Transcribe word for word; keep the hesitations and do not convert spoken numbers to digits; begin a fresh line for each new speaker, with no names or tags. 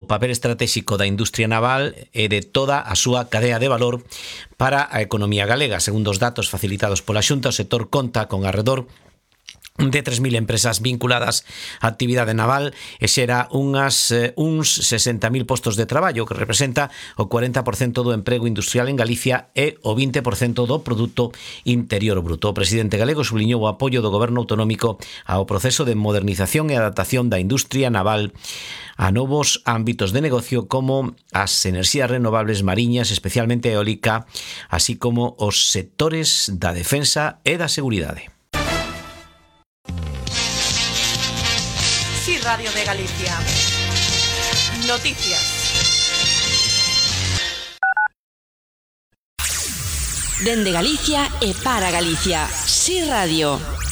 papel estratégico da industria naval e de toda a súa cadea de valor para a economía galega. Segundo os datos facilitados pola Xunta, o sector conta con arredor de tres mil empresas vinculadas á actividade naval e xera unhas, eh, uns sesenta mil postos de traballo, que representa o cuarenta por cento do emprego industrial en Galicia e o vinte por cento do Produto Interior Bruto. O presidente galego subliñou o apoio do goberno autonómico ao proceso de modernización e adaptación da industria naval a novos ámbitos de negocio como as enerxías renovables mariñas, especialmente eólica, así como os sectores da defensa e da seguridade.
Sí, Radio de Galicia. Noticias.
Dende Galicia e para Galicia. Sí, Radio.